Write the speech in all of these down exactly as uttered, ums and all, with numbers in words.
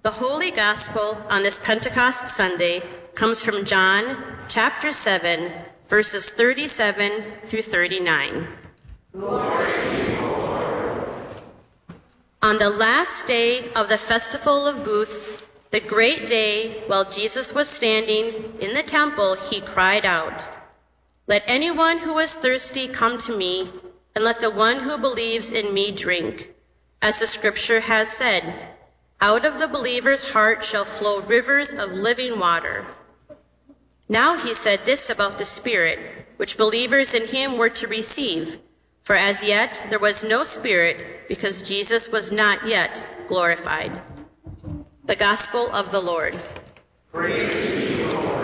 The Holy Gospel on this Pentecost Sunday comes from John chapter seven, verses thirty-seven through thirty-nine. Glory to you, Lord. On the last day of the Festival of Booths, the great day, while Jesus was standing in the temple, he cried out, "Let anyone who is thirsty come to me, and let the one who believes in me drink. As the scripture has said, out of the believer's heart shall flow rivers of living water." Now he said this about the Spirit, which believers in him were to receive. For as yet there was no Spirit, because Jesus was not yet glorified. The Gospel of the Lord. Praise to you, Lord.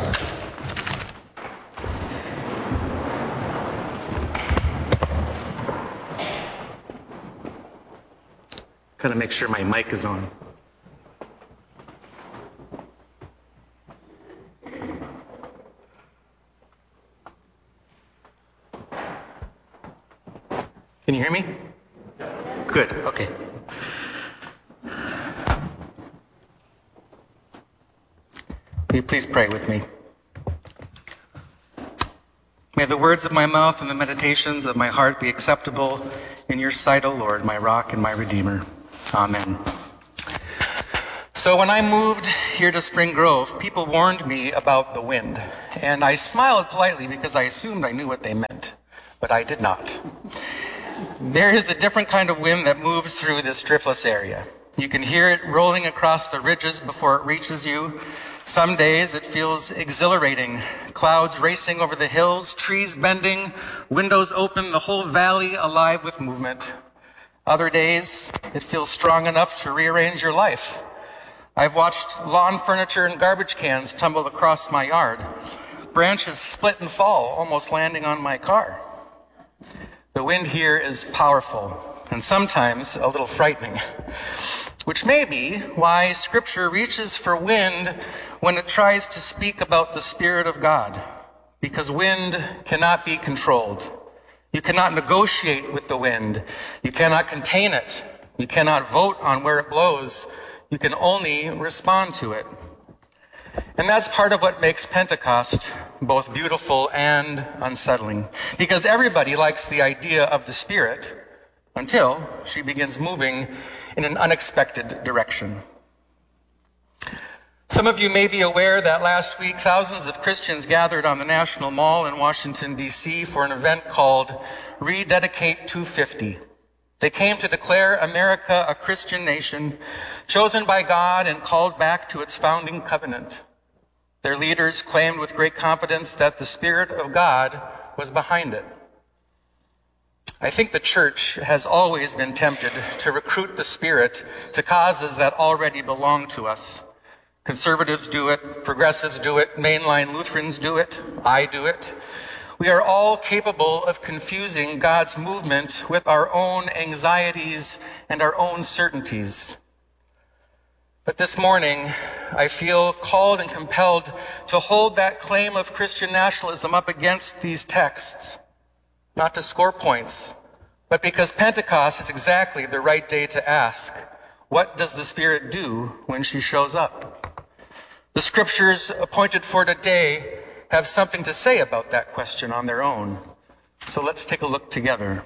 Gotta make sure my mic is on. Can you hear me? Good, okay. Will you please pray with me? May the words of my mouth and the meditations of my heart be acceptable in your sight, O Lord, my rock and my redeemer. Amen. So when I moved here to Spring Grove, people warned me about the wind, and I smiled politely because I assumed I knew what they meant, but I did not. There is a different kind of wind that moves through this driftless area. You can hear it rolling across the ridges before it reaches you. Some days it feels exhilarating. Clouds racing over the hills, trees bending, windows open, the whole valley alive with movement. Other days, it feels strong enough to rearrange your life. I've watched lawn furniture and garbage cans tumble across my yard. Branches split and fall, almost landing on my car. The wind here is powerful, and sometimes a little frightening, which may be why Scripture reaches for wind when it tries to speak about the Spirit of God, because wind cannot be controlled. You cannot negotiate with the wind. You cannot contain it. You cannot vote on where it blows. You can only respond to it. And that's part of what makes Pentecost both beautiful and unsettling, because everybody likes the idea of the Spirit until she begins moving in an unexpected direction. Some of you may be aware that last week thousands of Christians gathered on the National Mall in Washington, D C for an event called Rededicate two fifty. They came to declare America a Christian nation, chosen by God and called back to its founding covenant. Their leaders claimed with great confidence that the Spirit of God was behind it. I think the church has always been tempted to recruit the Spirit to causes that already belong to us. Conservatives do it, progressives do it, mainline Lutherans do it, I do it. We are all capable of confusing God's movement with our own anxieties and our own certainties. But this morning, I feel called and compelled to hold that claim of Christian nationalism up against these texts, not to score points, but because Pentecost is exactly the right day to ask, what does the Spirit do when she shows up? The scriptures appointed for today have something to say about that question on their own. So let's take a look together.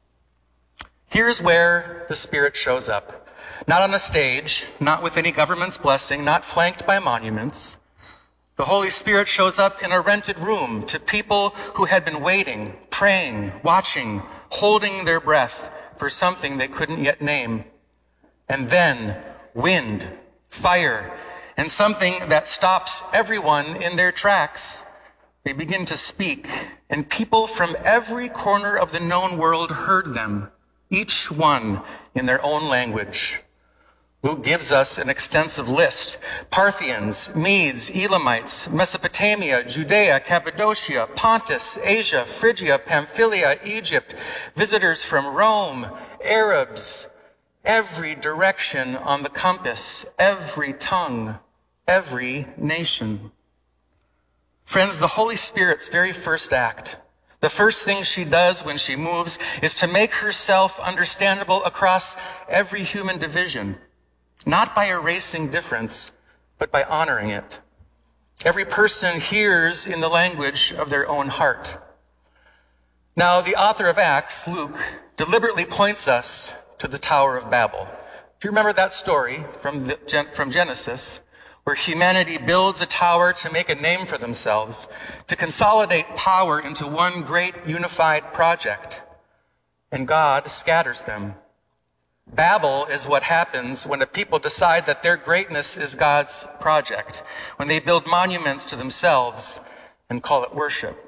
Here's where the Spirit shows up. Not on a stage, not with any government's blessing, not flanked by monuments. The Holy Spirit shows up in a rented room to people who had been waiting, praying, watching, holding their breath for something they couldn't yet name. And then wind, fire, and something that stops everyone in their tracks. They begin to speak, and people from every corner of the known world heard them, each one in their own language. Luke gives us an extensive list. Parthians, Medes, Elamites, Mesopotamia, Judea, Cappadocia, Pontus, Asia, Phrygia, Pamphylia, Egypt, visitors from Rome, Arabs, every direction on the compass, every tongue, every nation. Friends, the Holy Spirit's very first act, the first thing she does when she moves, is to make herself understandable across every human division. not by erasing difference, but by honoring it. Every person hears in the language of their own heart. Now, the author of Acts, Luke, deliberately points us to the Tower of Babel. Do you remember that story from, the, from Genesis, where humanity builds a tower to make a name for themselves, to consolidate power into one great unified project, and God scatters them? Babel is what happens when a people decide that their greatness is God's project, when they build monuments to themselves and call it worship.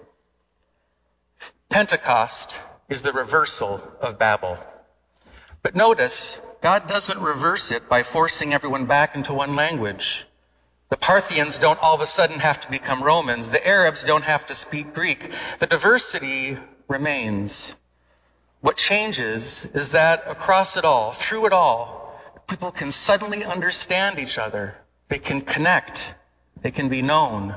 Pentecost is the reversal of Babel. But notice, God doesn't reverse it by forcing everyone back into one language. The Parthians don't all of a sudden have to become Romans. The Arabs don't have to speak Greek. The diversity remains. What changes is that across it all, through it all, people can suddenly understand each other. They can connect. They can be known.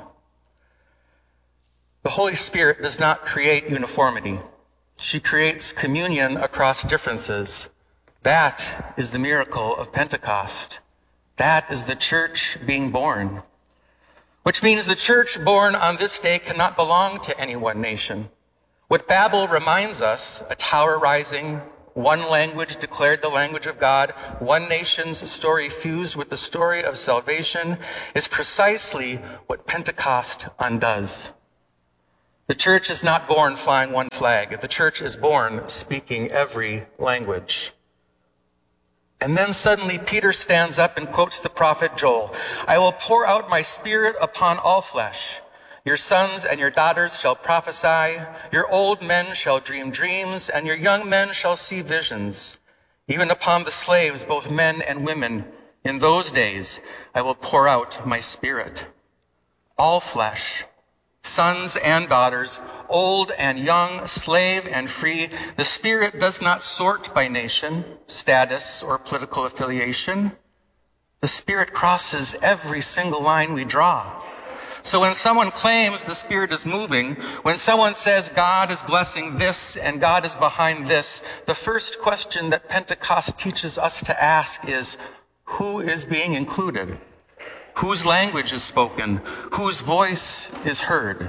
The Holy Spirit does not create uniformity. She creates communion across differences. That is the miracle of Pentecost. That is the church being born. Which means the church born on this day cannot belong to any one nation. What Babel reminds us, a tower rising, one language declared the language of God, one nation's story fused with the story of salvation, is precisely what Pentecost undoes. The church is not born flying one flag. The church is born speaking every language. And then suddenly Peter stands up and quotes the prophet Joel. I will pour out my spirit upon all flesh. Your sons and your daughters shall prophesy. Your old men shall dream dreams, and your young men shall see visions. Even upon the slaves, both men and women, in those days I will pour out my spirit. All flesh, sons and daughters, old and young, slave and free. The Spirit does not sort by nation, status, or political affiliation. The Spirit crosses every single line we draw. So when someone claims the Spirit is moving, when someone says God is blessing this and God is behind this, the first question that Pentecost teaches us to ask is, who is being included? Whose language is spoken? Whose voice is heard?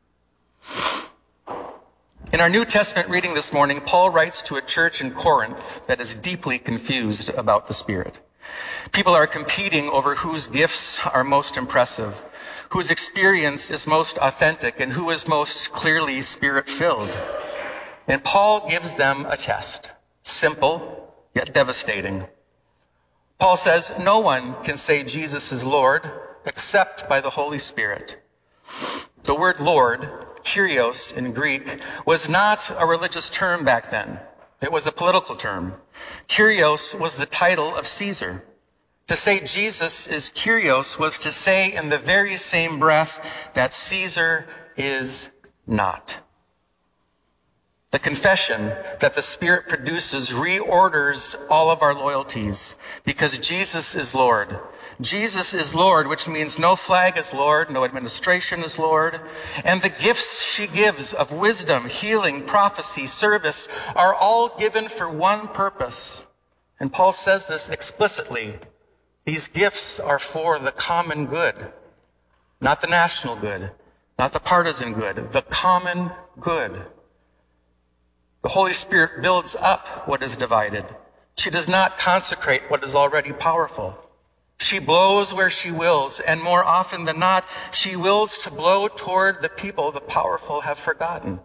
In our New Testament reading this morning, Paul writes to a church in Corinth that is deeply confused about the Spirit. People are competing over whose gifts are most impressive, whose experience is most authentic, and who is most clearly Spirit-filled. And Paul gives them a test, simple yet devastating. Paul says, no one can say Jesus is Lord except by the Holy Spirit. The word Lord, Kyrios in Greek, was not a religious term back then. It was a political term. Kyrios was the title of Caesar. To say Jesus is Kyrios was to say in the very same breath that Caesar is not. The confession that the Spirit produces reorders all of our loyalties because Jesus is Lord. Jesus is Lord, which means no flag is Lord, no administration is Lord. And the gifts she gives of wisdom, healing, prophecy, service are all given for one purpose. And Paul says this explicitly. These gifts are for the common good, not the national good, not the partisan good, the common good. The Holy Spirit builds up what is divided. She does not consecrate what is already powerful. She blows where she wills, and more often than not, she wills to blow toward the people the powerful have forgotten.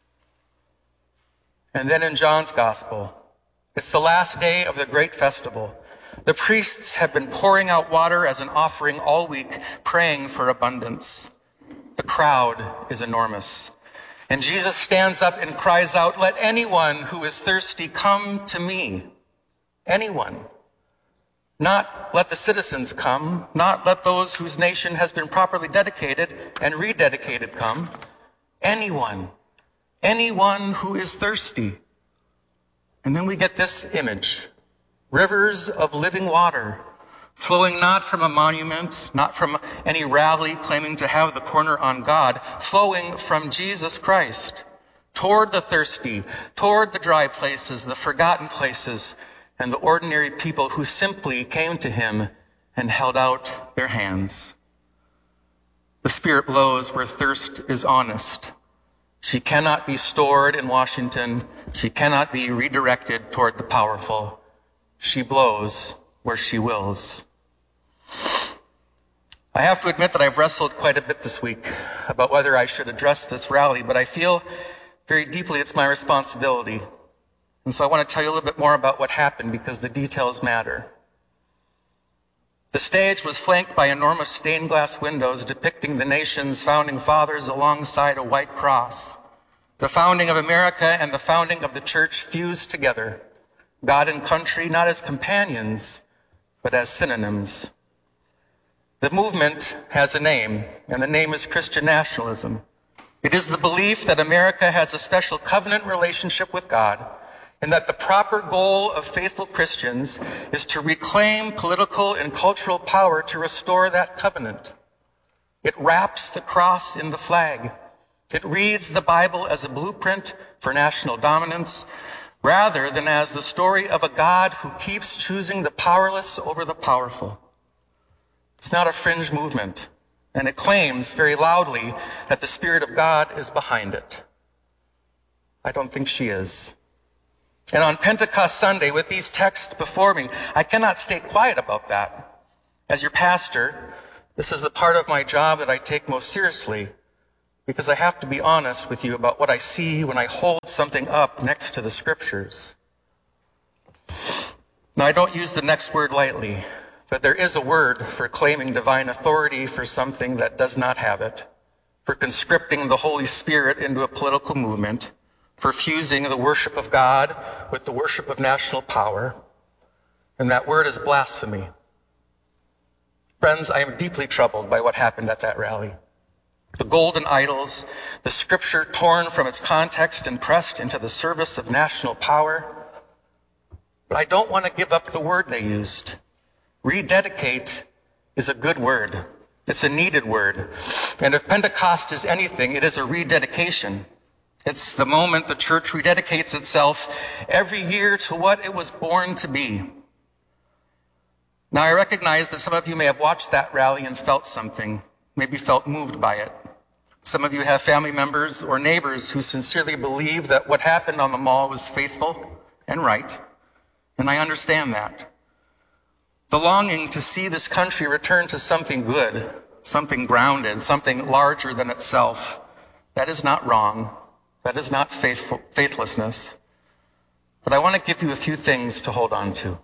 And then in John's Gospel, it's the last day of the great festival. The priests have been pouring out water as an offering all week, praying for abundance. The crowd is enormous. And Jesus stands up and cries out, let anyone who is thirsty come to me. Anyone. Not let the citizens come, not let those whose nation has been properly dedicated and rededicated come. Anyone. Anyone who is thirsty. And then we get this image. Rivers of living water, flowing not from a monument, not from any rally claiming to have the corner on God, flowing from Jesus Christ toward the thirsty, toward the dry places, the forgotten places, and the ordinary people who simply came to him and held out their hands. The Spirit blows where thirst is honest. She cannot be stored in Washington. She cannot be redirected toward the powerful. She blows where she wills. I have to admit that I've wrestled quite a bit this week about whether I should address this rally, but I feel very deeply it's my responsibility. And so I want to tell you a little bit more about what happened because the details matter. The stage was flanked by enormous stained glass windows depicting the nation's founding fathers alongside a white cross. The founding of America and the founding of the church fused together, God and country not as companions, but as synonyms. The movement has a name, and the name is Christian nationalism. It is the belief that America has a special covenant relationship with God, and that the proper goal of faithful Christians is to reclaim political and cultural power to restore that covenant. It wraps the cross in the flag. It reads the Bible as a blueprint for national dominance, rather than as the story of a God who keeps choosing the powerless over the powerful. It's not a fringe movement, and it claims very loudly that the Spirit of God is behind it. I don't think she is. And on Pentecost Sunday, with these texts before me, I cannot stay quiet about that. As your pastor, this is the part of my job that I take most seriously, because I have to be honest with you about what I see when I hold something up next to the scriptures. Now, I don't use the next word lightly, but there is a word for claiming divine authority for something that does not have it, for conscripting the Holy Spirit into a political movement, for fusing the worship of God with the worship of national power, and that word is blasphemy. Friends, I am deeply troubled by what happened at that rally. The golden idols, the scripture torn from its context and pressed into the service of national power. But I don't want to give up the word they used. Rededicate is a good word. It's a needed word. And if Pentecost is anything, it is a rededication. It's the moment the church rededicates itself every year to what it was born to be. Now, I recognize that some of you may have watched that rally and felt something, maybe felt moved by it. Some of you have family members or neighbors who sincerely believe that what happened on the mall was faithful and right, and I understand that. The longing to see this country return to something good, something grounded, something larger than itself, that is not wrong. That is not faithful, faithlessness. But I want to give you a few things to hold on to.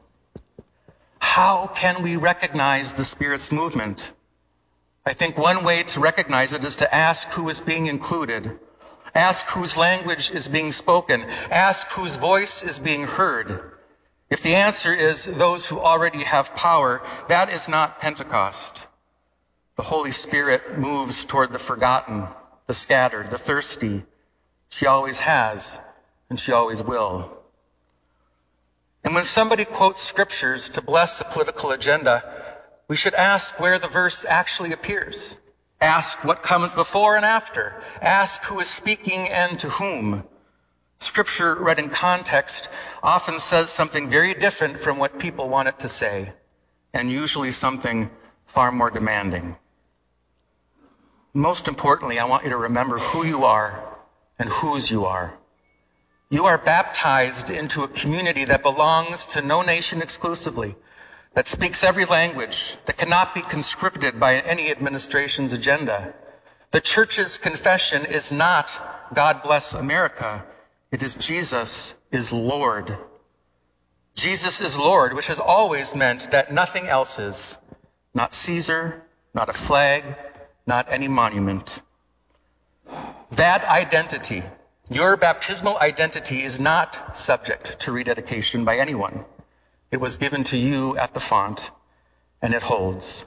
How can we recognize the Spirit's movement? I think one way to recognize it is to ask who is being included. Ask whose language is being spoken. Ask whose voice is being heard. If the answer is those who already have power, that is not Pentecost. The Holy Spirit moves toward the forgotten, the scattered, the thirsty. She always has, and she always will. And when somebody quotes scriptures to bless a political agenda, we should ask where the verse actually appears. Ask what comes before and after. Ask who is speaking and to whom. Scripture read in context often says something very different from what people want it to say, and usually something far more demanding. Most importantly, I want you to remember who you are and whose you are. You are baptized into a community that belongs to no nation exclusively, that speaks every language, that cannot be conscripted by any administration's agenda. The church's confession is not God bless America. It is Jesus is Lord. Jesus is Lord, which has always meant that nothing else is. Not Caesar, not a flag, not any monument. That identity, your baptismal identity, is not subject to rededication by anyone. It was given to you at the font, and it holds.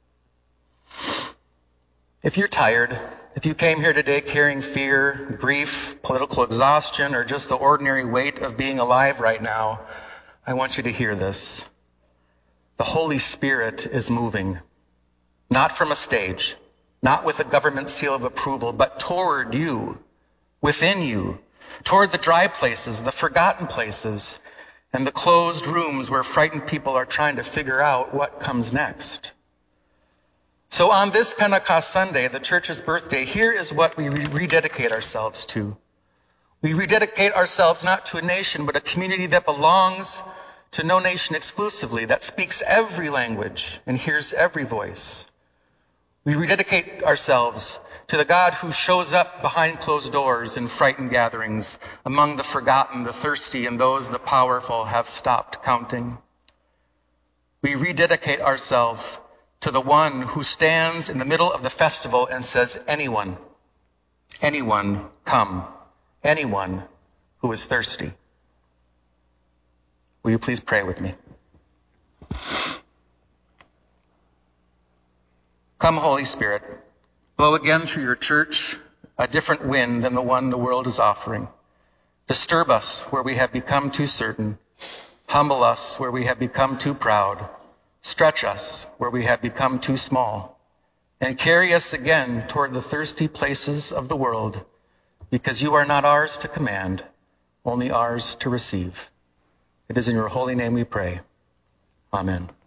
If you're tired, if you came here today carrying fear, grief, political exhaustion, or just the ordinary weight of being alive right now, I want you to hear this. The Holy Spirit is moving, not from a stage, not with a government seal of approval, but toward you, within you, toward the dry places, the forgotten places, and the closed rooms where frightened people are trying to figure out what comes next. So on this Pentecost Sunday, the church's birthday, here is what we rededicate ourselves to. We rededicate ourselves not to a nation, but a community that belongs to no nation exclusively, that speaks every language and hears every voice. We rededicate ourselves to the God who shows up behind closed doors in frightened gatherings, among the forgotten, the thirsty, and those the powerful have stopped counting. We rededicate ourselves to the one who stands in the middle of the festival and says, anyone, anyone, come, anyone who is thirsty. Will you please pray with me? Come, Holy Spirit, blow again through your church a different wind than the one the world is offering. Disturb us where we have become too certain. Humble us where we have become too proud. Stretch us where we have become too small. And carry us again toward the thirsty places of the world, because you are not ours to command, only ours to receive. It is in your holy name we pray. Amen.